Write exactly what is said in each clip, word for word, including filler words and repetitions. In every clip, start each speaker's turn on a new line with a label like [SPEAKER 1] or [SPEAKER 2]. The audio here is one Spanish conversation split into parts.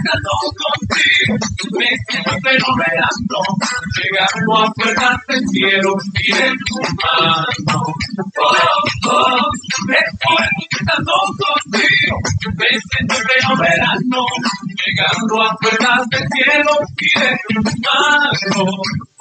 [SPEAKER 1] Me siento fenomenal, llegando a puertas del cielo y de tu mano. Oh, oh, estoy cantando contigo. Me siento fenomenal, llegando a puertas del cielo y de tu mano.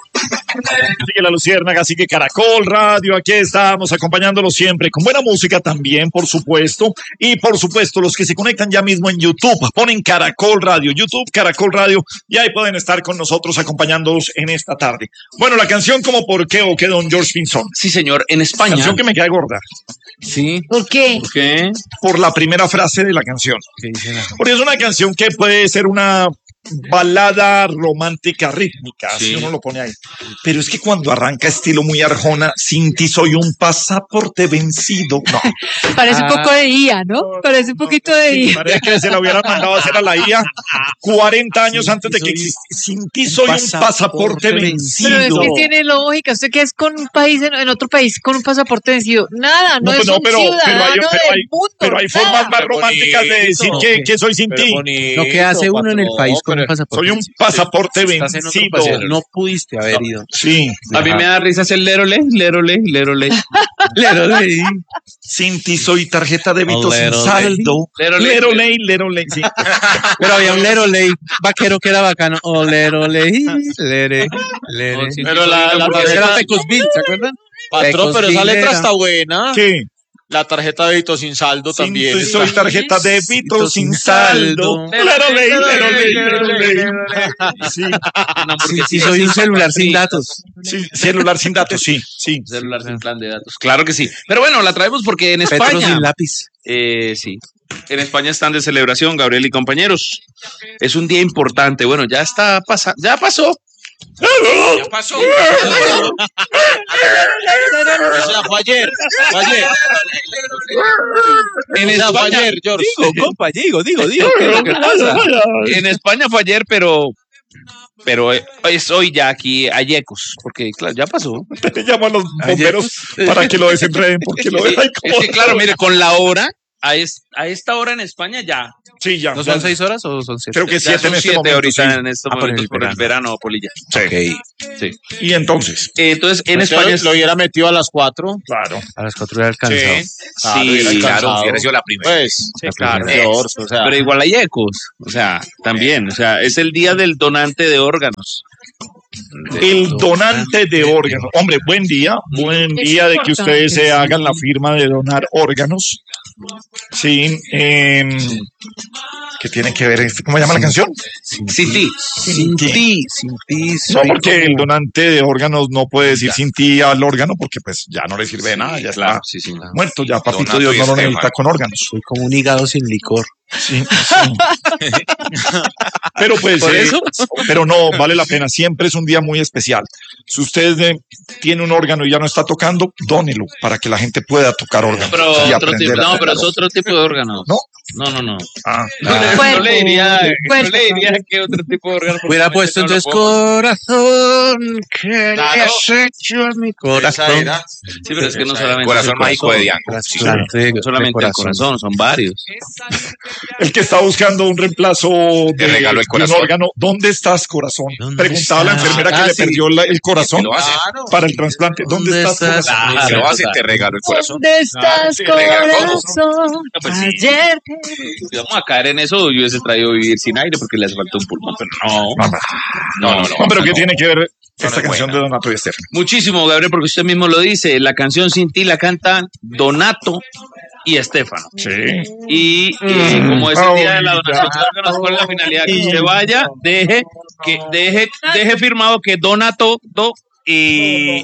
[SPEAKER 2] Sigue la Luciérnaga, sigue Caracol Radio, aquí estamos acompañándolos siempre con buena música también, por supuesto, y por supuesto los que se conectan ya mismo en YouTube, ponen Caracol Radio, YouTube, Caracol Radio, y ahí pueden estar con nosotros acompañándolos en esta tarde. Bueno, la canción como ¿Por qué o qué, don George Pinzón?
[SPEAKER 3] Sí, señor, en España.
[SPEAKER 2] Canción que me queda gorda.
[SPEAKER 3] Sí.
[SPEAKER 4] ¿Por qué?
[SPEAKER 3] ¿Por qué?
[SPEAKER 2] Por la primera frase de la canción.
[SPEAKER 3] ¿Qué dice la...
[SPEAKER 2] Porque es una canción que puede ser una balada romántica rítmica,
[SPEAKER 3] Sí.
[SPEAKER 2] si uno lo pone ahí. Pero es que cuando arranca estilo muy Arjona, sin ti soy un pasaporte vencido. No.
[SPEAKER 4] Parece un poco de I A, ¿no? Parece un poquito de I A.
[SPEAKER 2] Parece que se la hubieran mandado a hacer a la I A cuarenta años sin antes de que existiera. Sin ti soy un pasaporte, pasaporte vencido.
[SPEAKER 4] Pero es que tiene lógica. ¿Usted qué es con un país, en, en otro país, con un pasaporte vencido? Nada, no, no es
[SPEAKER 2] no,
[SPEAKER 4] un
[SPEAKER 2] pero,
[SPEAKER 4] ciudadano
[SPEAKER 2] pero hay, pero
[SPEAKER 4] del
[SPEAKER 2] hay,
[SPEAKER 4] mundo.
[SPEAKER 2] pero hay
[SPEAKER 4] nada.
[SPEAKER 2] formas más románticas de decir que, que soy sin ti.
[SPEAKER 5] Lo que hace uno en el país con un pasaporte.
[SPEAKER 2] Soy un pasaporte
[SPEAKER 5] Estás en otro
[SPEAKER 2] vencido.
[SPEAKER 5] país, no pudiste haber ido.
[SPEAKER 2] Sí.
[SPEAKER 3] A mí me da risa hacer lerole, lerole, lerole. Lerole.
[SPEAKER 2] Sin ti soy tarjeta de débito sin
[SPEAKER 3] Lerole.
[SPEAKER 2] saldo.
[SPEAKER 3] Lerole.
[SPEAKER 2] Lerole, lerole, sí.
[SPEAKER 5] Pero había un leroley vaquero que era bacano. Oh, leroley, lere, lere.
[SPEAKER 3] Oh, sí.
[SPEAKER 6] Pero la, la
[SPEAKER 5] Ese era
[SPEAKER 6] tarjeta,
[SPEAKER 5] Pecosville, ¿se acuerdan?
[SPEAKER 6] patrón, pero esa letra está buena.
[SPEAKER 2] ¿Qué?
[SPEAKER 6] La tarjeta de débito sin saldo
[SPEAKER 2] Sin
[SPEAKER 6] también.
[SPEAKER 2] ti
[SPEAKER 6] está.
[SPEAKER 2] soy tarjeta de débito sin saldo. Lerole, lerole, lerole. Sí.
[SPEAKER 5] Sí, sí, soy un celular sin datos.
[SPEAKER 2] Sí, celular sin datos, sí, sí.
[SPEAKER 3] Celular sin plan de datos. Claro que sí. Pero bueno, la traemos porque en
[SPEAKER 5] Petro
[SPEAKER 3] España.
[SPEAKER 5] sin lápiz.
[SPEAKER 3] Eh, sí. En España están de celebración, Gabriel y compañeros. Es un día importante. Bueno, ya está pasando. Ya pasó.
[SPEAKER 6] Ya pasó. O sea, fue ayer. Fue ayer.
[SPEAKER 3] En
[SPEAKER 6] O sea, fue
[SPEAKER 3] España,
[SPEAKER 6] ayer, George.
[SPEAKER 5] Digo, compa, digo, digo, digo, ¿qué es lo que pasa?
[SPEAKER 3] en España fue ayer, pero. Pero eh, es hoy ya aquí a Yecos, porque claro, ya pasó.
[SPEAKER 2] Te llamo a los bomberos para que lo desenreden, porque lo
[SPEAKER 3] Sí,
[SPEAKER 2] dejan
[SPEAKER 3] es que claro, mire, con la hora, a, es, a esta hora en España ya.
[SPEAKER 2] Sí, ya.
[SPEAKER 5] ¿No son seis horas o son siete?
[SPEAKER 2] Creo que
[SPEAKER 3] Ya
[SPEAKER 2] siete
[SPEAKER 3] son
[SPEAKER 2] en este
[SPEAKER 3] siete
[SPEAKER 2] momento.
[SPEAKER 3] ahorita
[SPEAKER 2] sí.
[SPEAKER 3] en estos
[SPEAKER 5] Ah, por
[SPEAKER 3] momentos
[SPEAKER 5] el
[SPEAKER 3] por el verano, Polilla.
[SPEAKER 2] Sí.
[SPEAKER 3] Sí.
[SPEAKER 2] Y entonces,
[SPEAKER 3] Eh, Entonces, en
[SPEAKER 6] Pues
[SPEAKER 3] España.
[SPEAKER 6] yo lo hubiera metido a las cuatro.
[SPEAKER 2] claro.
[SPEAKER 5] A las cuatro era alcanzado.
[SPEAKER 6] Claro,
[SPEAKER 3] Sí,
[SPEAKER 6] hubiera
[SPEAKER 3] claro,
[SPEAKER 6] alcanzado.
[SPEAKER 3] hubiera sido la primera.
[SPEAKER 6] Pues,
[SPEAKER 3] Sí, claro.
[SPEAKER 6] George, o sea,
[SPEAKER 3] Pero igual hay ecos, o sea, también, o sea, es el día del donante de órganos.
[SPEAKER 2] El donante de órganos. Hombre, buen día, buen
[SPEAKER 4] Es
[SPEAKER 2] día de que
[SPEAKER 4] importante,
[SPEAKER 2] ustedes se
[SPEAKER 4] sí.
[SPEAKER 2] hagan la firma de donar órganos. Sí. Eh, ¿Qué tiene que ver? ¿Cómo se llama la canción?
[SPEAKER 3] Sí, sí.
[SPEAKER 5] Sin ti, sin ti
[SPEAKER 2] No,
[SPEAKER 5] soy
[SPEAKER 2] porque el
[SPEAKER 5] como-
[SPEAKER 2] donante de órganos no puede decir sin ti al órgano porque pues ya no le sirve de nada, ya
[SPEAKER 3] Claro,
[SPEAKER 2] está
[SPEAKER 3] sí, sí.
[SPEAKER 2] muerto, ya papito
[SPEAKER 6] Donato
[SPEAKER 2] Dios
[SPEAKER 6] y
[SPEAKER 2] no lo
[SPEAKER 6] Esteban.
[SPEAKER 2] necesita con órganos.
[SPEAKER 5] soy como un hígado sin licor.
[SPEAKER 2] Sí, sí. Pero pues,
[SPEAKER 3] ¿Por
[SPEAKER 2] eh,
[SPEAKER 3] eso?
[SPEAKER 2] pero no, vale la pena. Siempre es un día muy especial. Si usted eh, tiene un órgano y ya no está tocando, dónelo para que la gente pueda tocar órganos
[SPEAKER 3] Pero
[SPEAKER 2] y
[SPEAKER 3] otro
[SPEAKER 2] aprender
[SPEAKER 3] tipo,
[SPEAKER 2] a
[SPEAKER 3] no, pero
[SPEAKER 2] tocar
[SPEAKER 3] es otro tipo de órganos.
[SPEAKER 2] ¿No?
[SPEAKER 3] No, no, no.
[SPEAKER 2] Ah,
[SPEAKER 3] No, no,
[SPEAKER 4] Cuerpo,
[SPEAKER 3] le diría, no
[SPEAKER 4] cuerpo.
[SPEAKER 3] le diría que otro tipo de órganos. porque
[SPEAKER 5] Hubiera
[SPEAKER 3] realmente
[SPEAKER 5] puesto
[SPEAKER 3] no lo
[SPEAKER 5] entonces
[SPEAKER 3] puedo-
[SPEAKER 5] corazón que le
[SPEAKER 6] Claro.
[SPEAKER 5] has hecho a mi
[SPEAKER 6] esa
[SPEAKER 5] corazón.
[SPEAKER 6] era.
[SPEAKER 3] Sí, pero es que no
[SPEAKER 6] Esa-
[SPEAKER 3] solamente
[SPEAKER 6] Corazón
[SPEAKER 3] es el
[SPEAKER 6] mágico de Diana.
[SPEAKER 5] Trasplante de-
[SPEAKER 3] No solamente
[SPEAKER 5] de
[SPEAKER 3] el corazón, son varios.
[SPEAKER 2] el que está buscando un reemplazo de,
[SPEAKER 6] regaló el
[SPEAKER 2] de un
[SPEAKER 6] corazón.
[SPEAKER 2] órgano, ¿dónde estás, corazón?
[SPEAKER 5] ¿Dónde
[SPEAKER 2] Preguntaba a la
[SPEAKER 5] estás?
[SPEAKER 2] enfermera que
[SPEAKER 5] Ah,
[SPEAKER 2] le
[SPEAKER 5] sí.
[SPEAKER 2] perdió la- el corazón
[SPEAKER 6] Que lo hace.
[SPEAKER 2] para el trasplante. ¿Dónde,
[SPEAKER 5] ¿Dónde
[SPEAKER 2] estás,
[SPEAKER 5] estás?
[SPEAKER 2] corazón?
[SPEAKER 3] Ah,
[SPEAKER 6] Se lo hace,
[SPEAKER 3] total.
[SPEAKER 6] te regalo el corazón.
[SPEAKER 4] ¿Dónde estás,
[SPEAKER 6] te regalo todo.
[SPEAKER 4] corazón?
[SPEAKER 3] pues sí.
[SPEAKER 4] Ayer
[SPEAKER 3] Si vamos a caer en eso, yo hubiese traído vivir sin aire porque le hace falta un pulmón, pero no.
[SPEAKER 2] No, no,
[SPEAKER 6] No, no, no.
[SPEAKER 2] no, pero ¿qué
[SPEAKER 6] no.
[SPEAKER 2] tiene que ver esta
[SPEAKER 6] no es
[SPEAKER 2] canción
[SPEAKER 6] buena.
[SPEAKER 2] de Donato y Esther?
[SPEAKER 3] Muchísimo, Gabriel, porque usted mismo lo dice. La canción Sin Ti la cantan Donato y Estefano.
[SPEAKER 2] Sí.
[SPEAKER 3] Y, y como es el día de la donación de órganos, ¿cuál es la finalidad? Que usted vaya, deje, que deje, deje firmado que Donato do y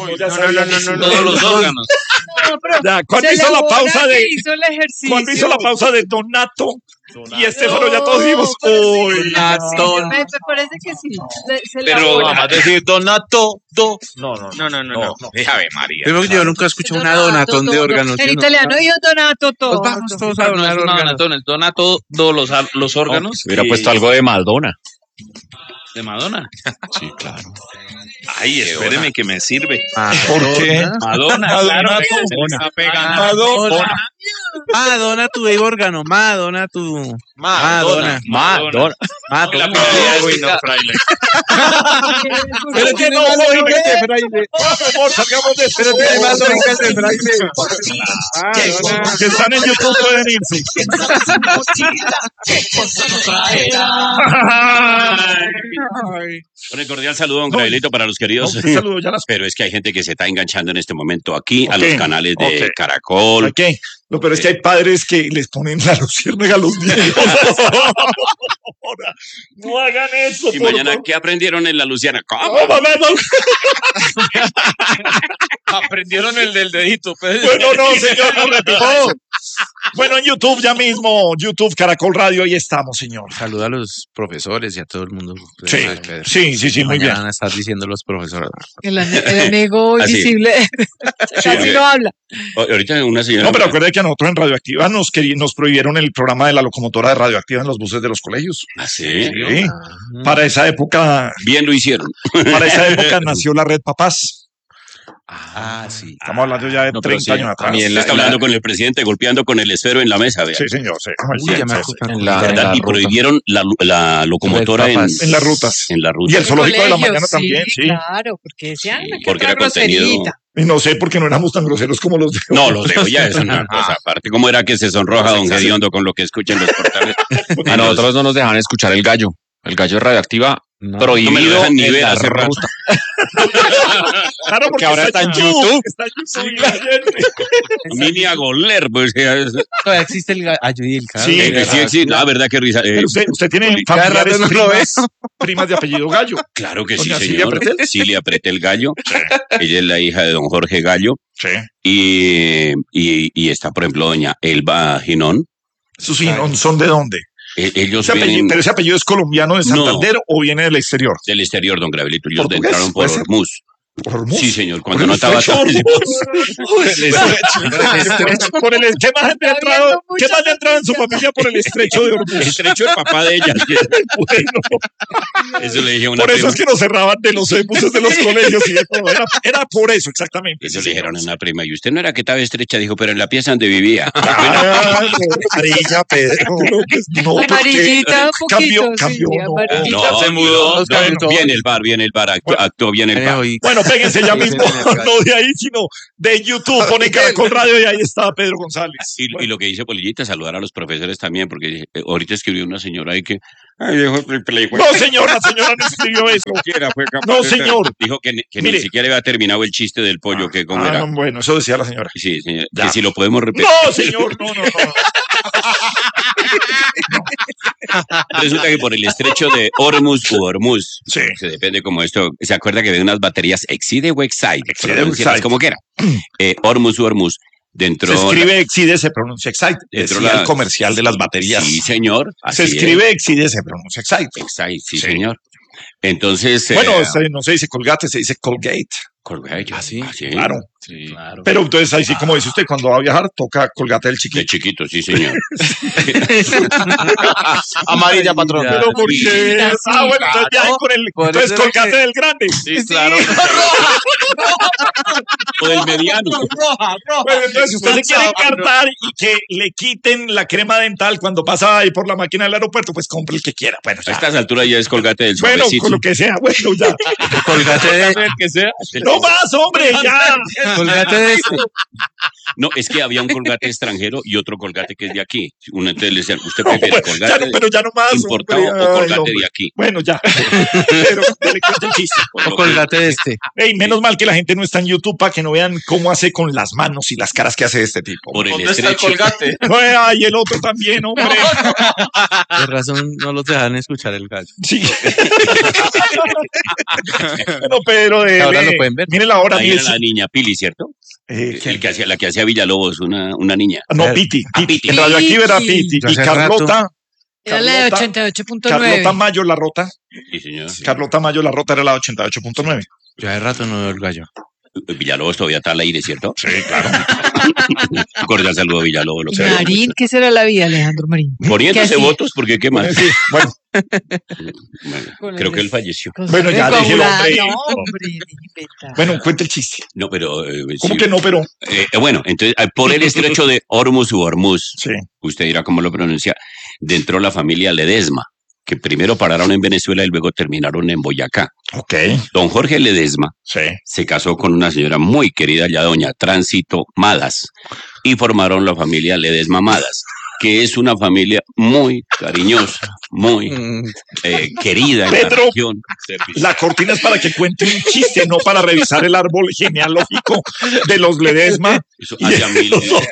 [SPEAKER 3] todos los órganos.
[SPEAKER 4] no, pero
[SPEAKER 2] Ya, ¿cuándo
[SPEAKER 4] se
[SPEAKER 2] hizo
[SPEAKER 4] le
[SPEAKER 2] la
[SPEAKER 4] borra
[SPEAKER 2] pausa
[SPEAKER 4] que
[SPEAKER 2] de
[SPEAKER 4] hizo el ejercicio.
[SPEAKER 2] cuándo hizo la pausa de Donato y Estefano? Ya todos dijimos, uy,
[SPEAKER 5] Donato.
[SPEAKER 4] Me, me parece que sí. le- se le
[SPEAKER 3] Pero
[SPEAKER 4] borra.
[SPEAKER 6] Vamos a decir Donato, do. No, no,
[SPEAKER 3] No, no, no, no.
[SPEAKER 6] no. Déjame, María.
[SPEAKER 5] Primero que yo nunca he escuchado una
[SPEAKER 4] Donato,
[SPEAKER 5] donatón de
[SPEAKER 4] todo.
[SPEAKER 5] órganos.
[SPEAKER 4] En
[SPEAKER 5] ¿sí o no?
[SPEAKER 4] italiano dijo Donato todo.
[SPEAKER 5] Pues vamos todos a
[SPEAKER 3] No, no
[SPEAKER 5] donar
[SPEAKER 3] es una
[SPEAKER 5] órganos.
[SPEAKER 3] donatón, es Donato do los, los órganos.
[SPEAKER 6] Hubiera
[SPEAKER 3] y-
[SPEAKER 6] puesto algo de Madonna.
[SPEAKER 3] de Madonna.
[SPEAKER 6] Sí, claro. Ay, espéreme que me sirve.
[SPEAKER 2] ¿Por qué?
[SPEAKER 3] Madonna, claro,
[SPEAKER 2] Madonna,
[SPEAKER 3] que se le está pegando.
[SPEAKER 2] Madonna.
[SPEAKER 5] Madonna tu baby órgano, Madonna tu... Madonna.
[SPEAKER 3] Madonna.
[SPEAKER 5] Madonna.
[SPEAKER 3] La melodía es Windows Fraile.
[SPEAKER 5] Pero tiene más lógica que fraile.
[SPEAKER 2] Por favor, salgamos de esto.
[SPEAKER 5] Pero tiene más lógica que fraile.
[SPEAKER 2] Que están en YouTube pueden irse.
[SPEAKER 7] Un cordial saludo, don Grailito, para los queridos.
[SPEAKER 2] No, un saludo, ya las-
[SPEAKER 7] Pero es que hay gente que se está enganchando en este momento aquí a
[SPEAKER 2] Ok,
[SPEAKER 7] los canales de
[SPEAKER 2] ok.
[SPEAKER 7] Caracol.
[SPEAKER 2] ¿Por qué? Lo peor es que hay padres que les ponen la luciérnaga a los niños. No hagan eso.
[SPEAKER 7] Y
[SPEAKER 2] por
[SPEAKER 7] mañana,
[SPEAKER 2] favor.
[SPEAKER 7] ¿qué aprendieron en la Luciana? ¿Cómo?
[SPEAKER 2] No, mamá, no.
[SPEAKER 3] Aprendieron el del dedito, pues.
[SPEAKER 2] Bueno, no, señor, no repito. Bueno, en YouTube ya mismo, YouTube Caracol Radio, ahí estamos, señor.
[SPEAKER 5] Saluda a los profesores y a todo el mundo.
[SPEAKER 2] Sí, sí, sí, sí, muy
[SPEAKER 5] Mañana
[SPEAKER 2] bien.
[SPEAKER 5] van a estar diciendo los profesores.
[SPEAKER 4] El, ane- el enemigo
[SPEAKER 7] Así.
[SPEAKER 4] invisible. Casi
[SPEAKER 7] sí.
[SPEAKER 4] no habla.
[SPEAKER 7] O- Ahorita una señora.
[SPEAKER 2] No, pero acuérdate que a nosotros en Radioactiva nos, queri- nos prohibieron el programa de la locomotora de Radioactiva en los buses de los colegios.
[SPEAKER 7] ¿Ah, sí?
[SPEAKER 2] Sí. Para esa época,
[SPEAKER 7] Bien lo hicieron.
[SPEAKER 2] para esa época nació la Red Papás.
[SPEAKER 5] Ah, sí.
[SPEAKER 2] Estamos hablando ya de
[SPEAKER 7] No, pero
[SPEAKER 2] treinta
[SPEAKER 7] sí,
[SPEAKER 2] años atrás.
[SPEAKER 6] también
[SPEAKER 7] Usted está hablando con el presidente, golpeando con el esfero en la mesa, vea.
[SPEAKER 2] Sí, señor, sí.
[SPEAKER 5] Uy, ya me
[SPEAKER 2] Sí,
[SPEAKER 5] acuerdo.
[SPEAKER 6] En la, en
[SPEAKER 7] ¿Verdad?
[SPEAKER 6] la
[SPEAKER 7] Y
[SPEAKER 6] ruta.
[SPEAKER 7] prohibieron la, la locomotora
[SPEAKER 5] Red
[SPEAKER 7] en,
[SPEAKER 5] Papas.
[SPEAKER 2] en las rutas.
[SPEAKER 7] en la ruta.
[SPEAKER 2] Y el zoológico de la
[SPEAKER 4] Colegio,
[SPEAKER 2] mañana
[SPEAKER 4] sí,
[SPEAKER 2] también, sí.
[SPEAKER 4] Claro, porque decían
[SPEAKER 7] Sí,
[SPEAKER 4] que
[SPEAKER 7] porque
[SPEAKER 4] otra
[SPEAKER 7] era contenido-
[SPEAKER 4] groserita.
[SPEAKER 2] Y no sé por qué no éramos tan groseros como los de hoy.
[SPEAKER 7] No, los de hoy ya es una cosa aparte. ¿Cómo era que se sonroja don Gediondo con lo que escucha en los portales?
[SPEAKER 6] A nosotros no nos dejan escuchar el gallo. El gallo de radioactiva
[SPEAKER 5] No.
[SPEAKER 7] No me lo
[SPEAKER 6] prohibido
[SPEAKER 7] dejan ni
[SPEAKER 6] en
[SPEAKER 7] ver
[SPEAKER 6] la
[SPEAKER 7] hace rato.
[SPEAKER 6] ruta.
[SPEAKER 2] Claro, porque
[SPEAKER 6] ahora está en YouTube.
[SPEAKER 2] Está en YouTube. la gente.
[SPEAKER 7] Mini a goler, pues. eh,
[SPEAKER 5] Todavía existe el gallo y el carro.
[SPEAKER 2] Sí,
[SPEAKER 7] eh, sí, sí, la verdad que risa. eh,
[SPEAKER 2] Pero usted, usted tiene
[SPEAKER 7] Cada
[SPEAKER 2] familiares
[SPEAKER 5] rato no lo
[SPEAKER 2] primas, primas de apellido Gallo.
[SPEAKER 7] Claro que sí,
[SPEAKER 2] Doña Silvia
[SPEAKER 7] señor.
[SPEAKER 2] Pretel.
[SPEAKER 7] Silvia Pretel Gallo. Ella es la hija de don Jorge Gallo.
[SPEAKER 2] Sí.
[SPEAKER 7] Y, y, y está, por ejemplo, doña Elba Ginón.
[SPEAKER 2] ¿Sus hijos son de dónde?
[SPEAKER 7] Eh, Ellos
[SPEAKER 2] Ese apellido-
[SPEAKER 7] vienen
[SPEAKER 2] ¿Pero ese apellido es colombiano de Santander o viene del exterior?
[SPEAKER 7] del exterior, don Gravelito. Ellos
[SPEAKER 2] ¿Portugués?
[SPEAKER 7] entraron por
[SPEAKER 2] ¿Puede ser?
[SPEAKER 7] Hormuz.
[SPEAKER 2] ¿Por Hormuz?
[SPEAKER 7] Sí, señor.
[SPEAKER 2] ¿Por
[SPEAKER 7] Cuando
[SPEAKER 2] el
[SPEAKER 7] no estaba
[SPEAKER 2] estrecho
[SPEAKER 7] tan...
[SPEAKER 2] de Hormuz? Por el ¿Qué más gente ha
[SPEAKER 4] Está
[SPEAKER 2] entrado?
[SPEAKER 4] viendo
[SPEAKER 2] ¿Qué
[SPEAKER 4] mucho
[SPEAKER 2] más le ha entrado en su familia por el estrecho de
[SPEAKER 7] El
[SPEAKER 2] Hormuz?
[SPEAKER 7] estrecho del papá de ella.
[SPEAKER 2] Bueno,
[SPEAKER 7] Eso le dije a una
[SPEAKER 2] por eso
[SPEAKER 7] prima.
[SPEAKER 2] es que nos cerraban de los buses de los colegios y de todo. Era, era por eso, exactamente.
[SPEAKER 7] Eso
[SPEAKER 2] sí,
[SPEAKER 7] le dijeron a
[SPEAKER 2] señor.
[SPEAKER 7] una prima. Y usted no era que estaba estrecha, dijo, pero en la pieza donde vivía.
[SPEAKER 2] Ah, amarilla, Pedro. No, porque
[SPEAKER 4] Amarillita, un
[SPEAKER 2] cambió,
[SPEAKER 4] poquito,
[SPEAKER 2] cambió,
[SPEAKER 4] sí,
[SPEAKER 2] no.
[SPEAKER 4] amarillita.
[SPEAKER 7] No,
[SPEAKER 6] Se mudó,
[SPEAKER 7] no,
[SPEAKER 5] cambió todo.
[SPEAKER 7] viene el bar, viene el bar, actuó, actuó bien el
[SPEAKER 5] Eh,
[SPEAKER 7] bar.
[SPEAKER 5] hoy-
[SPEAKER 2] Bueno, péguense ya mismo, no de ahí, sino de YouTube. Pone Caracol Radio y ahí está Pedro González.
[SPEAKER 7] Y, y lo que dice Polillita, saludar a los profesores también, porque eh, ahorita escribió una señora ahí que... Ay, dijo, el play,
[SPEAKER 2] No, señor, la señora no escribió eso.
[SPEAKER 7] siquiera fue capaz
[SPEAKER 2] No,
[SPEAKER 7] de-
[SPEAKER 2] señor.
[SPEAKER 7] Dijo que, ni- que
[SPEAKER 2] Mire.
[SPEAKER 7] ni siquiera había terminado el chiste del pollo, que cómo
[SPEAKER 2] Ah,
[SPEAKER 7] era.
[SPEAKER 2] no, bueno, eso decía la señora.
[SPEAKER 7] Sí, señor,
[SPEAKER 2] Ya.
[SPEAKER 7] que si lo podemos repetir.
[SPEAKER 2] No, señor, no, no, no.
[SPEAKER 7] Resulta que por el estrecho de Hormuz u Hormuz,
[SPEAKER 2] Sí.
[SPEAKER 7] se depende como esto, se acuerda que había unas baterías Exide o Excite,
[SPEAKER 2] Exide o
[SPEAKER 7] pronúncialas
[SPEAKER 2] Excite.
[SPEAKER 7] como quiera. Eh, Hormuz u Hormuz, dentro...
[SPEAKER 2] Se escribe Exide, se pronuncia Excite.
[SPEAKER 7] Dentro
[SPEAKER 2] Decía
[SPEAKER 7] la-
[SPEAKER 2] el comercial de las baterías.
[SPEAKER 7] Sí, señor.
[SPEAKER 2] Se
[SPEAKER 7] así
[SPEAKER 2] escribe Exide, se pronuncia Excite.
[SPEAKER 7] es. Excite, sí,
[SPEAKER 2] Sí.
[SPEAKER 7] señor. Entonces...
[SPEAKER 2] Bueno,
[SPEAKER 7] eh,
[SPEAKER 2] se- no se dice Colgate, se dice Colgate.
[SPEAKER 7] Colgate.
[SPEAKER 5] Ah, sí.
[SPEAKER 2] Claro.
[SPEAKER 6] Sí.
[SPEAKER 5] Claro.
[SPEAKER 2] Pero entonces ahí sí, como dice usted, cuando va a viajar, toca Colgate del
[SPEAKER 7] De
[SPEAKER 2] chiquito.
[SPEAKER 7] chiquito, sí, señor.
[SPEAKER 6] Amarilla, patrón.
[SPEAKER 5] Ya.
[SPEAKER 2] Pero porque...
[SPEAKER 4] Sí.
[SPEAKER 2] Ah, bueno, entonces ya hay con el...
[SPEAKER 5] Por
[SPEAKER 2] Entonces
[SPEAKER 5] eso era
[SPEAKER 2] Colgate
[SPEAKER 5] que-
[SPEAKER 2] del grande.
[SPEAKER 6] Sí, claro.
[SPEAKER 7] O del mediano.
[SPEAKER 2] Bueno, entonces si usted se quiere encartar y que le quiten la crema dental cuando pasa ahí por la máquina del aeropuerto, pues compre el que quiera. Bueno,
[SPEAKER 7] A
[SPEAKER 2] ya.
[SPEAKER 7] estas alturas ya es Colgate del
[SPEAKER 2] Bueno,
[SPEAKER 7] suavecito.
[SPEAKER 2] con lo que sea, bueno, ya.
[SPEAKER 5] Colgate de,
[SPEAKER 6] que sea.
[SPEAKER 2] No más, hombre, ya.
[SPEAKER 5] colgate de este.
[SPEAKER 7] No, es que había un Colgate extranjero y otro Colgate que es de aquí. Uno entonces le decía, ¿usted prefiere
[SPEAKER 2] Ya
[SPEAKER 7] Colgate
[SPEAKER 2] no, pero ya no más.
[SPEAKER 7] importado
[SPEAKER 2] hombre,
[SPEAKER 7] o
[SPEAKER 2] ay,
[SPEAKER 7] Colgate
[SPEAKER 2] hombre.
[SPEAKER 7] de aquí?
[SPEAKER 2] Bueno, ya. Pero dale cuenta el chiste.
[SPEAKER 7] Por
[SPEAKER 5] O
[SPEAKER 7] lo que-
[SPEAKER 5] colgate de este.
[SPEAKER 2] Ey, menos mal que la gente no está en YouTube para que no vean cómo hace con las manos y las caras que hace este tipo.
[SPEAKER 7] Por el
[SPEAKER 6] ¿Dónde está el
[SPEAKER 7] estrecho.
[SPEAKER 6] colgate?
[SPEAKER 2] Ay, el otro también, hombre.
[SPEAKER 5] De razón no los dejan escuchar el gallo.
[SPEAKER 2] Sí. Bueno, Pedro, de,
[SPEAKER 5] Ahora lo pueden ver.
[SPEAKER 2] mire la hora.
[SPEAKER 7] Ahí
[SPEAKER 2] mire,
[SPEAKER 7] era la niña Pili, ¿cierto?
[SPEAKER 2] eh,
[SPEAKER 7] El que hacía, la que hacía Villalobos, una, una niña.
[SPEAKER 2] no, Piti.
[SPEAKER 7] Ah,
[SPEAKER 2] Piti.
[SPEAKER 7] Piti.
[SPEAKER 2] En Radioactiva era Piti.
[SPEAKER 5] Yo
[SPEAKER 2] Y
[SPEAKER 5] hace
[SPEAKER 2] Carlota.
[SPEAKER 4] Era la de
[SPEAKER 2] Carlota-
[SPEAKER 4] ochenta y ocho punto nueve.
[SPEAKER 2] Carlota Mayo La Rota.
[SPEAKER 7] Sí, señor.
[SPEAKER 2] Carlota Mayo La Rota era la ochenta y ocho punto nueve.
[SPEAKER 5] Yo hace rato no veo el gallo.
[SPEAKER 7] Villalobos todavía está al aire, ¿cierto?
[SPEAKER 2] Sí, claro.
[SPEAKER 7] Un cordial saludo a Villalobos. Lo
[SPEAKER 4] Y
[SPEAKER 7] sé.
[SPEAKER 4] Marín, ¿qué será la vida, Alejandro Marín?
[SPEAKER 7] Poniéndose
[SPEAKER 4] ¿Qué hacía?
[SPEAKER 7] votos, porque qué más.
[SPEAKER 2] Sí, bueno,
[SPEAKER 7] Bueno,
[SPEAKER 4] Con
[SPEAKER 7] creo
[SPEAKER 4] el-
[SPEAKER 7] que él falleció.
[SPEAKER 4] Con
[SPEAKER 2] Bueno, ya
[SPEAKER 4] sangre
[SPEAKER 2] déjelo,
[SPEAKER 4] coagulada.
[SPEAKER 2] hombre.
[SPEAKER 4] No, hombre, inventa.
[SPEAKER 2] bueno, cuenta el chiste.
[SPEAKER 7] No, pero... eh,
[SPEAKER 2] ¿Cómo
[SPEAKER 7] sí.
[SPEAKER 2] que no, pero?
[SPEAKER 7] Eh, eh, bueno, entonces, eh, por el estrecho de Hormuz u Hormuz,
[SPEAKER 2] Sí.
[SPEAKER 7] usted dirá cómo lo pronuncia, entró la familia Ledesma, que primero pararon en Venezuela y luego terminaron en Boyacá.
[SPEAKER 2] Ok.
[SPEAKER 7] Don Jorge Ledesma
[SPEAKER 2] Sí.
[SPEAKER 7] se casó con una señora muy querida, ya doña Tránsito Madas, y formaron la familia Ledesma Madas, que es una familia muy cariñosa, muy eh, querida en la
[SPEAKER 2] Pedro,
[SPEAKER 7] región.
[SPEAKER 2] La cortina es para que cuente un chiste, no para revisar el árbol genealógico de los Ledesma.
[SPEAKER 7] Eso
[SPEAKER 2] Y
[SPEAKER 7] hacia mil,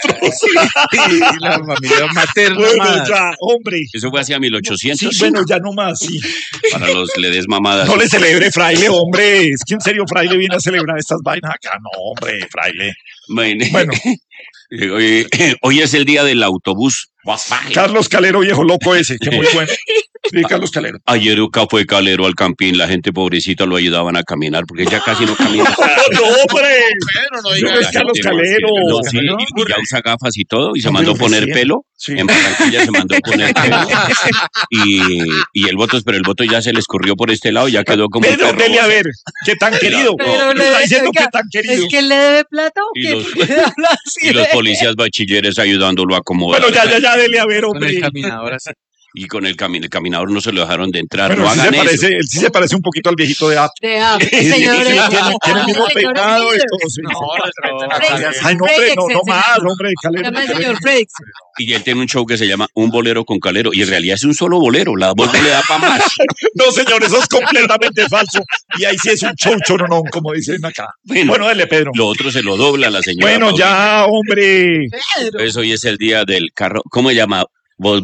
[SPEAKER 5] Y la familia materna.
[SPEAKER 2] Bueno,
[SPEAKER 5] más.
[SPEAKER 2] ya, hombre.
[SPEAKER 7] eso fue hacia mil
[SPEAKER 2] Sí,
[SPEAKER 7] ochocientos
[SPEAKER 2] bueno, ya no más, sí.
[SPEAKER 7] para los Ledesma Madas.
[SPEAKER 2] No le celebre, fraile, hombre. Es que en serio, fraile viene a celebrar estas vainas acá. No, hombre, fraile.
[SPEAKER 7] Bueno,
[SPEAKER 2] Bueno,
[SPEAKER 7] hoy, hoy es el día del autobús.
[SPEAKER 2] Carlos Calero, viejo loco ese, que muy bueno. Sí, Carlos Calero.
[SPEAKER 7] Ayer Uca fue Calero al campín, la gente pobrecita lo ayudaban a caminar porque ya casi no camina.
[SPEAKER 2] No, hombre.
[SPEAKER 5] Pero no
[SPEAKER 2] Yo
[SPEAKER 5] diga
[SPEAKER 2] no es
[SPEAKER 7] La
[SPEAKER 2] Carlos
[SPEAKER 7] gente
[SPEAKER 2] Calero.
[SPEAKER 7] No, sí, y ya usa gafas y todo y se
[SPEAKER 2] Hombre,
[SPEAKER 7] mandó a poner
[SPEAKER 2] sí.
[SPEAKER 7] pelo.
[SPEAKER 2] Sí.
[SPEAKER 7] En Barranquilla se mandó a poner pelo. Y, y el voto, pero el voto ya se le escorrió por este lado, ya quedó como. un
[SPEAKER 2] Pedro,
[SPEAKER 7] perro.
[SPEAKER 2] dele a ver. ¿Qué tan querido?
[SPEAKER 4] Pero
[SPEAKER 2] Me
[SPEAKER 4] le-
[SPEAKER 2] está diciendo
[SPEAKER 4] oiga,
[SPEAKER 2] que tan querido.
[SPEAKER 4] ¿Es que le debe plata o
[SPEAKER 7] Y
[SPEAKER 4] qué?
[SPEAKER 7] los-
[SPEAKER 4] ¿Por qué habla así
[SPEAKER 7] Y los
[SPEAKER 4] de-
[SPEAKER 7] policías bachilleres ayudándolo a acomodar.
[SPEAKER 2] Bueno, ya, ya, ya, dele a ver,
[SPEAKER 5] con el
[SPEAKER 2] hombre.
[SPEAKER 5] caminador así.
[SPEAKER 7] Y con el, cami- el caminador no se lo dejaron de entrar.
[SPEAKER 2] Bueno,
[SPEAKER 7] no
[SPEAKER 2] él sí,
[SPEAKER 7] hagan
[SPEAKER 2] se
[SPEAKER 7] eso.
[SPEAKER 2] parece, él sí se parece un poquito al viejito de App.
[SPEAKER 4] de ah,
[SPEAKER 2] Sí,
[SPEAKER 4] señor,
[SPEAKER 2] tiene,
[SPEAKER 4] eh,
[SPEAKER 2] tiene- tiene el mismo
[SPEAKER 4] señor
[SPEAKER 2] peinado y
[SPEAKER 4] Miller.
[SPEAKER 2] todo. Sí.
[SPEAKER 4] Fredrickson,
[SPEAKER 2] Ay, no, hombre, no, no
[SPEAKER 4] Fredrickson,
[SPEAKER 2] más,
[SPEAKER 4] señor.
[SPEAKER 2] hombre,
[SPEAKER 4] Se
[SPEAKER 2] Calero.
[SPEAKER 4] llama el
[SPEAKER 2] Calero.
[SPEAKER 4] señor Fredrickson.
[SPEAKER 7] Y él tiene un show que se llama Un bolero con Calero. Y en realidad es un solo bolero. La voz no le da para más.
[SPEAKER 2] No, señor, eso es completamente falso. Y ahí sí es un show choronón, como dicen acá.
[SPEAKER 7] Bueno,
[SPEAKER 2] Bueno, dele, Pedro.
[SPEAKER 7] lo otro se lo dobla la señora.
[SPEAKER 2] Bueno,
[SPEAKER 7] Paulina.
[SPEAKER 2] ya, hombre.
[SPEAKER 7] Pues hoy es el día del carro. ¿Cómo se llama? Vos-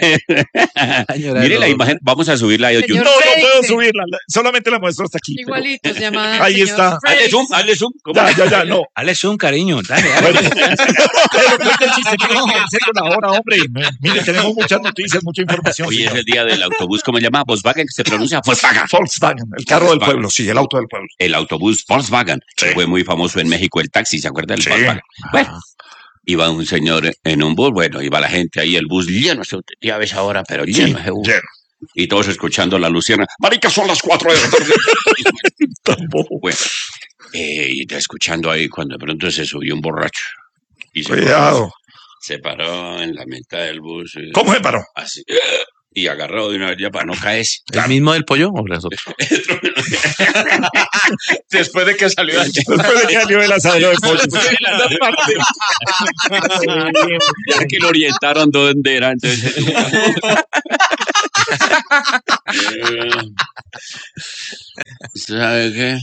[SPEAKER 7] Mire la imagen, vamos a subirla a
[SPEAKER 4] Señor
[SPEAKER 2] No,
[SPEAKER 7] YouTube.
[SPEAKER 2] no puedo
[SPEAKER 4] Fredrickson.
[SPEAKER 2] subirla. la- Solamente la muestro hasta aquí. pero-
[SPEAKER 4] Igualito se llama.
[SPEAKER 2] Ahí
[SPEAKER 4] señor
[SPEAKER 2] está.
[SPEAKER 7] Hazle
[SPEAKER 4] Fredrickson.
[SPEAKER 7] zoom, hazle zoom. ¿Cómo?
[SPEAKER 2] Ya, ya, ya, no.
[SPEAKER 5] Dale un cariño, dale, dale.
[SPEAKER 2] Bueno, pero cuente el chiste, que no, en serio, la hora, hombre. Mire, tenemos muchas noticias, mucha información.
[SPEAKER 7] Hoy es
[SPEAKER 2] señor.
[SPEAKER 7] el día del autobús. ¿Cómo se llama? Volkswagen, que se pronuncia Volkswagen.
[SPEAKER 2] Volkswagen, el carro del
[SPEAKER 7] Volkswagen.
[SPEAKER 2] pueblo, sí, el auto del pueblo.
[SPEAKER 7] El autobús Volkswagen.
[SPEAKER 2] Sí.
[SPEAKER 7] Fue muy famoso en México el taxi, ¿se acuerda del
[SPEAKER 2] Sí.
[SPEAKER 7] Volkswagen? Bueno, iba un señor en un bus, bueno, iba la gente ahí, el bus lleno, ya ves ahora, pero lleno ese bus.
[SPEAKER 2] Lleno.
[SPEAKER 7] Y todos escuchando la Luciana. Marica, son las cuatro de la tarde.
[SPEAKER 2] Tampoco.
[SPEAKER 7] Bueno, eh, y escuchando ahí cuando de pronto se subió un borracho. Y se
[SPEAKER 2] Cuidado.
[SPEAKER 7] Se paró en la mitad del bus. eh,
[SPEAKER 2] ¿Cómo se paró?
[SPEAKER 7] Así. Y agarró de una vez ya para no caerse.
[SPEAKER 5] ¿El mismo del pollo o las otras?
[SPEAKER 7] Después de que salió allí.
[SPEAKER 2] Después de que salió el asadero de pollo.
[SPEAKER 7] Ya que lo orientaron dónde era, entonces. ¿Sabe qué?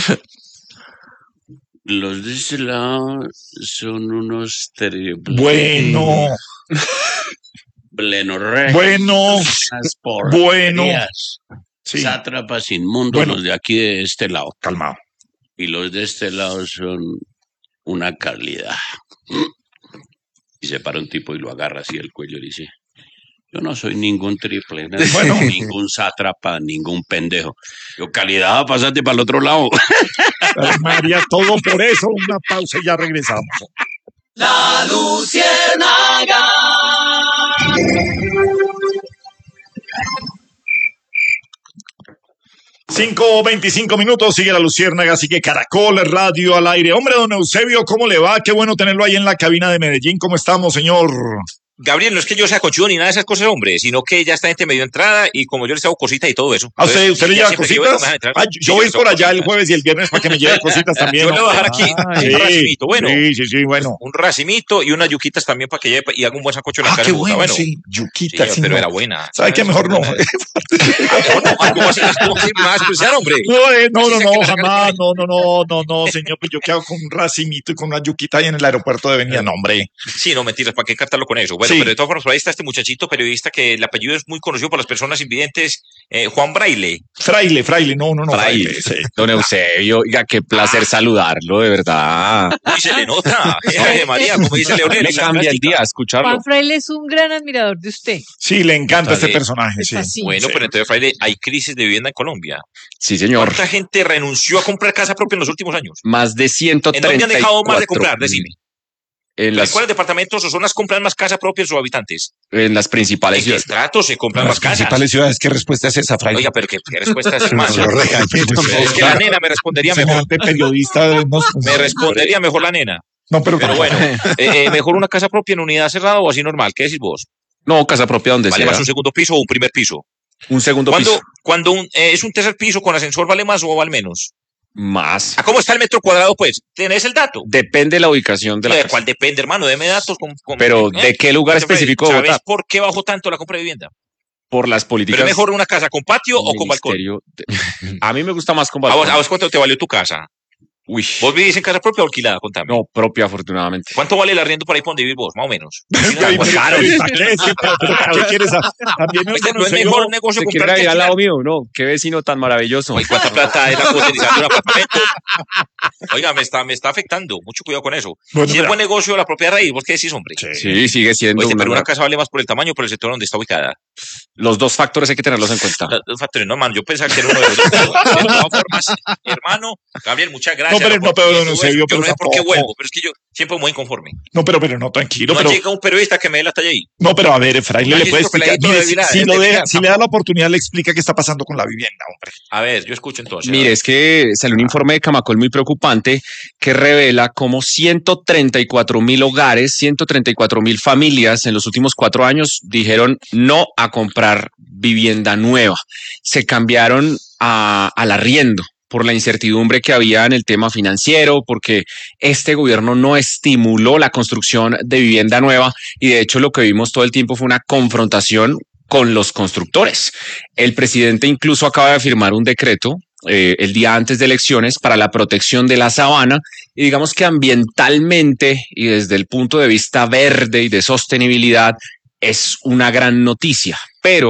[SPEAKER 7] Los de ese lado son unos triples.
[SPEAKER 2] Bueno,
[SPEAKER 7] Plenorregios,
[SPEAKER 2] bueno,
[SPEAKER 7] unas
[SPEAKER 2] bueno.
[SPEAKER 7] porquerías,
[SPEAKER 2] sí,
[SPEAKER 7] sátrapas inmundos,
[SPEAKER 2] Bueno.
[SPEAKER 7] los de aquí de este lado.
[SPEAKER 2] calmado.
[SPEAKER 7] Y los de este lado son una calidad. Y se para un tipo y lo agarra así el cuello y dice, yo no soy ningún triple, no
[SPEAKER 2] Bueno.
[SPEAKER 7] soy ningún sátrapa, ningún pendejo. Yo, calidad, pasate para el otro lado.
[SPEAKER 2] Ay, María, todo por eso. Una pausa y ya regresamos. Cinco veinticinco minutos, sigue la Luciérnaga, así que Caracol Radio al aire. Hombre, don Eusebio, ¿cómo le va? Qué bueno tenerlo ahí en la cabina de Medellín. ¿Cómo estamos, señor?
[SPEAKER 8] Gabriel, no es que yo sea cochudo ni nada de esas cosas, hombre, sino que ya esta gente me dio entrada y como yo les hago cositas y todo eso.
[SPEAKER 2] ¿A usted,
[SPEAKER 8] Entonces,
[SPEAKER 2] usted le
[SPEAKER 8] ya
[SPEAKER 2] lleva
[SPEAKER 8] siempre que yo vengo
[SPEAKER 2] cositas?
[SPEAKER 8] me dejan entrar.
[SPEAKER 2] Ah,
[SPEAKER 8] Sí,
[SPEAKER 2] yo voy
[SPEAKER 8] les
[SPEAKER 2] por
[SPEAKER 8] hago
[SPEAKER 2] allá el
[SPEAKER 8] cositas.
[SPEAKER 2] jueves y el viernes para que me lleve cositas también.
[SPEAKER 8] Yo le voy a dejar
[SPEAKER 2] hombre.
[SPEAKER 8] aquí
[SPEAKER 5] Ay,
[SPEAKER 8] un racimito, bueno,
[SPEAKER 2] Sí, sí, sí, bueno.
[SPEAKER 8] un racimito y unas yuquitas también para que lleve y haga un buen sacocho en la
[SPEAKER 2] Ah,
[SPEAKER 8] cara.
[SPEAKER 2] qué
[SPEAKER 8] me gusta,
[SPEAKER 2] bueno, sí. Yuquita,
[SPEAKER 8] Sí,
[SPEAKER 2] sí,
[SPEAKER 8] pero
[SPEAKER 2] no.
[SPEAKER 8] era buena.
[SPEAKER 2] ¿Sabe qué? Mejor no.
[SPEAKER 8] No, no, ¿cómo así? ¿Cómo así? ¿Me vas a despreciar, hombre?
[SPEAKER 2] No, eh, no,
[SPEAKER 8] Así
[SPEAKER 2] no,
[SPEAKER 8] sea
[SPEAKER 2] no,
[SPEAKER 8] que la sacan
[SPEAKER 2] jamás,
[SPEAKER 8] de
[SPEAKER 2] no, no, no, no, no, señor, pues yo qué hago con un racimito y con una yuquita ahí en el aeropuerto de Venida, no, hombre.
[SPEAKER 8] Sí, no, mentiras, ¿para qué cartarlo con eso?
[SPEAKER 2] Sí,
[SPEAKER 8] Bueno,
[SPEAKER 2] Sí.
[SPEAKER 8] pero de todas formas, por ahí está este muchachito periodista que el apellido es muy conocido por las personas invidentes, eh, Juan Braille.
[SPEAKER 2] Fraile, fraile, no, no, no.
[SPEAKER 6] Fraile.
[SPEAKER 2] Fraile, sí.
[SPEAKER 6] Don Eusebio, oiga, qué placer saludarlo, de verdad.
[SPEAKER 8] Uy, se le nota. Ay, María, como dice Leonel.
[SPEAKER 6] Me
[SPEAKER 8] o sea,
[SPEAKER 6] cambia el
[SPEAKER 8] práctica.
[SPEAKER 6] día escucharlo.
[SPEAKER 4] Juan Fraile es un gran admirador de usted.
[SPEAKER 2] Sí, le encanta
[SPEAKER 8] Dale.
[SPEAKER 2] este personaje, sí.
[SPEAKER 4] Así.
[SPEAKER 8] Bueno,
[SPEAKER 2] Sí.
[SPEAKER 8] pero entonces, Fraile, hay crisis de vivienda en Colombia.
[SPEAKER 6] Sí, señor.
[SPEAKER 8] ¿Cuánta gente renunció a comprar casa propia en los últimos años?
[SPEAKER 6] Más de ciento
[SPEAKER 8] ¿En
[SPEAKER 6] treinta
[SPEAKER 8] dónde han dejado más de comprar? Decime.
[SPEAKER 6] En las,
[SPEAKER 8] ¿Cuáles departamentos o zonas compran más casa propia en sus habitantes?
[SPEAKER 6] en las principales
[SPEAKER 8] ¿En qué
[SPEAKER 6] ciudades.
[SPEAKER 8] estratos se compran
[SPEAKER 2] Las
[SPEAKER 8] más casas?
[SPEAKER 2] principales ciudades, ¿qué respuesta es esa, Fraile?
[SPEAKER 8] Oiga, pero ¿qué, qué respuesta es, hermano?
[SPEAKER 2] No lo regañe,
[SPEAKER 8] Es que la nena me respondería mejor.
[SPEAKER 2] Semejante periodista. No,
[SPEAKER 8] Me respondería mejor la nena.
[SPEAKER 2] no, pero,
[SPEAKER 8] Pero bueno, eh, eh, mejor una casa propia en unidad cerrada o así normal. ¿Qué decís vos?
[SPEAKER 6] No, casa propia donde
[SPEAKER 8] ¿Vale
[SPEAKER 6] sea.
[SPEAKER 8] más un segundo piso o un primer piso?
[SPEAKER 6] Un segundo
[SPEAKER 8] Cuando,
[SPEAKER 6] piso.
[SPEAKER 8] cuando un, eh, es un tercer piso con ascensor, ¿vale más o vale menos?
[SPEAKER 6] Más.
[SPEAKER 8] ¿A cómo está el metro cuadrado, pues? ¿Tenés el dato?
[SPEAKER 6] Depende de la ubicación de la
[SPEAKER 8] ¿De
[SPEAKER 6] casa.
[SPEAKER 8] cuál depende, hermano? Deme datos. Con, con-
[SPEAKER 6] Pero,
[SPEAKER 8] ¿eh?
[SPEAKER 6] ¿de qué lugar
[SPEAKER 8] Entonces,
[SPEAKER 6] específico de
[SPEAKER 8] ¿sabes
[SPEAKER 6] Bogotá?
[SPEAKER 8] por qué bajó tanto la compra de vivienda?
[SPEAKER 6] Por las políticas.
[SPEAKER 8] ¿Pero es mejor una casa con patio o con balcón?
[SPEAKER 6] Ministerio de- A mí me gusta más con
[SPEAKER 8] ¿A vos,
[SPEAKER 6] balcón.
[SPEAKER 8] a vos cuánto te valió tu casa?
[SPEAKER 6] Uy,
[SPEAKER 8] ¿Vos vivís en casa propia o alquilada? Contame.
[SPEAKER 6] no, propia, afortunadamente.
[SPEAKER 8] ¿Cuánto vale el arriendo por ahí por donde vivís vos? Más o menos.
[SPEAKER 2] Pero,
[SPEAKER 8] Pues, claro.
[SPEAKER 2] pero, ¿para qué? Sí, pero, pero, ¿para qué quieres? a- También no es
[SPEAKER 8] Oiga, ¿no es
[SPEAKER 2] conocido-
[SPEAKER 8] mejor negocio
[SPEAKER 6] ¿Se quiere
[SPEAKER 8] comprar que
[SPEAKER 6] ir al lado
[SPEAKER 8] alquilar?
[SPEAKER 6] mío? No, qué vecino tan maravilloso.
[SPEAKER 8] Oye, ¿cuánta plata es la cotización de un apartamento? Oiga, me está, me está afectando. Mucho cuidado con eso.
[SPEAKER 2] Bueno,
[SPEAKER 8] Si es
[SPEAKER 2] mira.
[SPEAKER 8] buen negocio la propiedad raíz, ¿vos qué decís, hombre?
[SPEAKER 6] Sí, sigue siendo
[SPEAKER 8] Oye,
[SPEAKER 6] una-
[SPEAKER 8] pero una casa vale más por el tamaño o por el sector donde está ubicada.
[SPEAKER 6] Los dos factores hay que tenerlos en cuenta.
[SPEAKER 8] Los dos factores, no, hermano, yo pensaba que era uno de los dos. De todas formas, hermano, Gabriel, muchas gracias.
[SPEAKER 2] No, pero- no, pero, don Eusebio,
[SPEAKER 8] yo
[SPEAKER 2] pero
[SPEAKER 8] no sé por qué
[SPEAKER 2] tampoco.
[SPEAKER 8] vuelvo, pero es que yo siempre muy inconforme.
[SPEAKER 2] No, pero, pero no, tranquilo.
[SPEAKER 8] No
[SPEAKER 2] pero,
[SPEAKER 8] llega un periodista que me dé la talla ahí.
[SPEAKER 2] no, pero a ver, Fraile
[SPEAKER 8] No,
[SPEAKER 2] le
[SPEAKER 8] yo
[SPEAKER 2] puede
[SPEAKER 8] soy
[SPEAKER 2] explicar.
[SPEAKER 8] peladito
[SPEAKER 2] Mire,
[SPEAKER 8] de
[SPEAKER 2] si,
[SPEAKER 8] Vila-
[SPEAKER 2] si
[SPEAKER 8] de
[SPEAKER 2] lo
[SPEAKER 8] Vila,
[SPEAKER 2] deja- si le da la oportunidad, le explica qué está pasando con la vivienda, hombre.
[SPEAKER 8] A ver, yo escucho entonces.
[SPEAKER 6] Mire, es que salió un informe de Camacol muy preocupante que revela cómo ciento treinta y cuatro mil hogares, ciento treinta y cuatro mil familias en los últimos cuatro años dijeron no a comprar vivienda nueva. Se cambiaron a, al arriendo por la incertidumbre que había en el tema financiero, porque este gobierno no estimuló la construcción de vivienda nueva y de hecho lo que vimos todo el tiempo fue una confrontación con los constructores. El presidente incluso acaba de firmar un decreto eh, el día antes de elecciones para la protección de la sabana y digamos que ambientalmente y desde el punto de vista verde y de sostenibilidad es una gran noticia, pero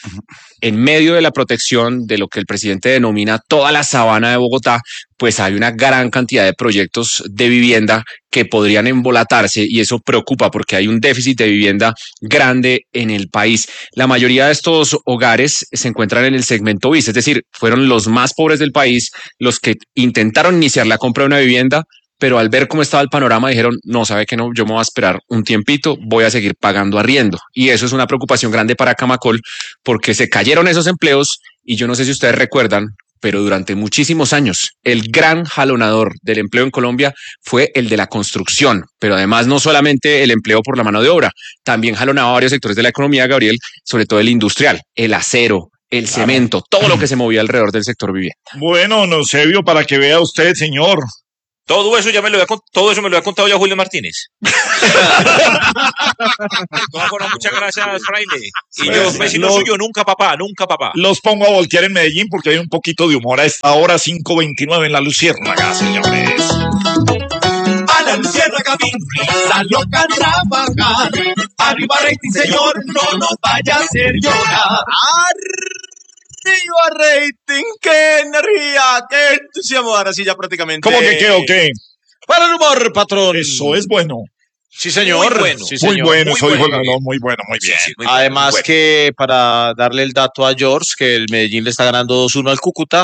[SPEAKER 6] en medio de la protección de lo que el presidente denomina toda la sabana de Bogotá, pues hay una gran cantidad de proyectos de vivienda que podrían embolatarse y eso preocupa porque hay un déficit de vivienda grande en el país. La mayoría de estos hogares se encuentran en el segmento bis, es decir, fueron los más pobres del país los que intentaron iniciar la compra de una vivienda, pero al ver cómo estaba el panorama dijeron, no, sabe que no, yo me voy a esperar un tiempito, voy a seguir pagando arriendo. Y eso es una preocupación grande para Camacol porque se cayeron esos empleos y yo no sé si ustedes recuerdan, pero durante muchísimos años el gran jalonador del empleo en Colombia fue el de la construcción, pero además no solamente el empleo por la mano de obra, también jalonaba varios sectores de la economía, Gabriel, sobre todo el industrial, el acero, el cemento, todo lo que se movía alrededor del sector vivienda.
[SPEAKER 2] Bueno, no sé, vio para que vea usted, señor.
[SPEAKER 8] Todo eso ya me lo había, con- todo eso me lo había contado ya Julio Martínez. De todas formas, muchas gracias, Fraile. Y yo, vecino
[SPEAKER 2] Lo-
[SPEAKER 8] suyo, nunca papá, nunca papá.
[SPEAKER 2] Los pongo a voltear en Medellín porque hay un poquito de humor a esta hora cinco veintinueve en la Luciérnaga, señores.
[SPEAKER 1] A la luciérnaga vino, salió a trabajar. Arriba rating, señor, no nos vaya a hacer llorar.
[SPEAKER 5] Arriba rating, qué energía, qué entusiasmo. Ahora sí ya prácticamente.
[SPEAKER 2] ¿Cómo que qué o qué?
[SPEAKER 5] Para el humor, patrón.
[SPEAKER 2] Eso es bueno.
[SPEAKER 5] Sí, señor.
[SPEAKER 8] Muy bueno.
[SPEAKER 5] Sí,
[SPEAKER 2] Muy
[SPEAKER 5] señor.
[SPEAKER 2] bueno,
[SPEAKER 8] muy
[SPEAKER 2] eso dijo el
[SPEAKER 8] bueno.
[SPEAKER 2] reloj, muy bueno, muy bien.
[SPEAKER 8] Sí, muy bueno,
[SPEAKER 5] Además
[SPEAKER 8] muy bueno.
[SPEAKER 5] que para darle el dato a George, que el Medellín le está ganando dos uno al Cúcuta,